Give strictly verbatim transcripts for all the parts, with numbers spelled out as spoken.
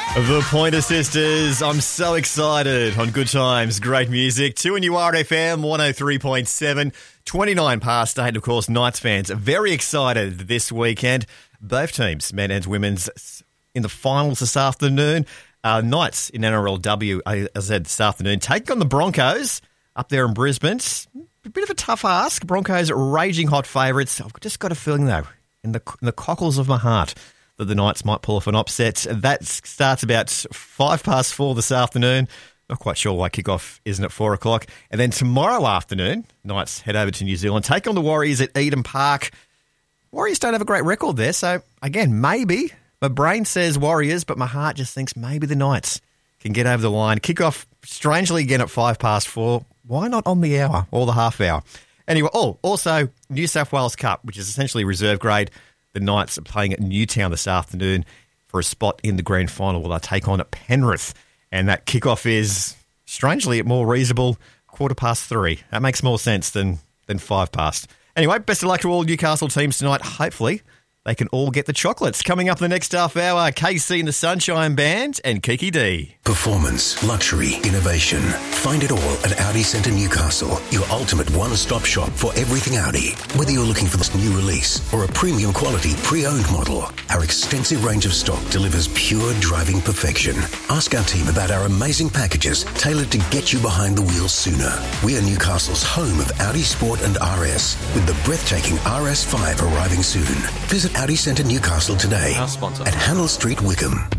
The Pointer Sisters, I'm so excited on Good Times, great music. two and you are F M one oh three point seven, twenty-nine past eight. Of course, Knights fans are very excited this weekend. Both teams, men and women's, in the finals this afternoon. Uh, Knights in N R L W, as I said, this afternoon, taking on the Broncos up there in Brisbane. A bit of a tough ask. Broncos are raging hot favourites. I've just got a feeling, though, in the, in the cockles of my heart, that the Knights might pull off an upset. That starts about five past four this afternoon. Not quite sure why kickoff isn't at four o'clock. And then tomorrow afternoon, Knights head over to New Zealand, take on the Warriors at Eden Park. Warriors don't have a great record there, so again, maybe. My brain says Warriors, but my heart just thinks maybe the Knights can get over the line. Kickoff, strangely, again at five past four. Why not on the hour or the half hour? Anyway, oh, also New South Wales Cup, which is essentially reserve grade. The Knights are playing at Newtown this afternoon for a spot in the grand final where they take on at Penrith. And that kickoff is, strangely, at more reasonable quarter past three. That makes more sense than, than five past. Anyway, best of luck to all Newcastle teams tonight. Hopefully, they can all get the chocolates. Coming up in the next half hour, K C and the Sunshine Band and Kiki D. Performance, luxury, innovation. Find it all at Audi Centre Newcastle, your ultimate one-stop shop for everything Audi. Whether you're looking for this new release or a premium quality pre-owned model, our extensive range of stock delivers pure driving perfection. Ask our team about our amazing packages tailored to get you behind the wheel sooner. We are Newcastle's home of Audi Sport and R S, with the breathtaking R S five arriving soon. Visit Audi Centre Newcastle today Our sponsor. at Hannell Street, Wickham.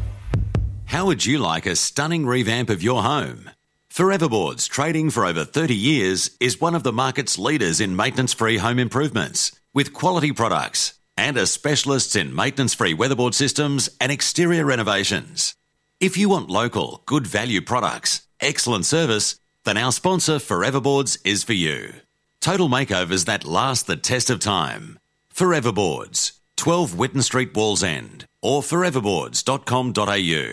How would you like a stunning revamp of your home? Foreverboards, trading for over thirty years, is one of the market's leaders in maintenance-free home improvements, with quality products and are specialists in maintenance-free weatherboard systems and exterior renovations. If you want local, good value products, excellent service, then our sponsor Foreverboards is for you. Total makeovers that last the test of time. Foreverboards, twelve Whitten Street, Wallsend, or foreverboards dot com dot a u.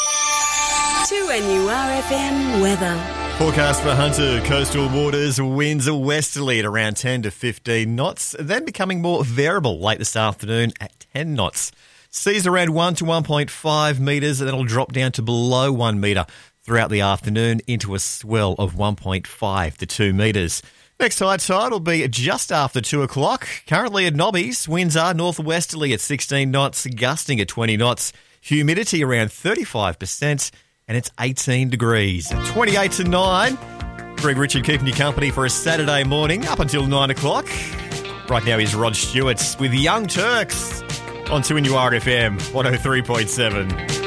two N U R F M weather. Forecast for Hunter. Coastal waters, winds are westerly at around ten to fifteen knots, then becoming more variable late this afternoon at ten knots. Seas around one to one point five metres, and that'll drop down to below one metre throughout the afternoon into a swell of one point five to two metres. Next high tide will be just after two o'clock. Currently at Nobbies, winds are northwesterly at sixteen knots, gusting at twenty knots. Humidity around thirty-five percent, and it's eighteen degrees. twenty-eight to nine. Greg Richard keeping you company for a Saturday morning up until nine o'clock. Right now is Rod Stewart with Young Turks on two N U R F M one oh three point seven.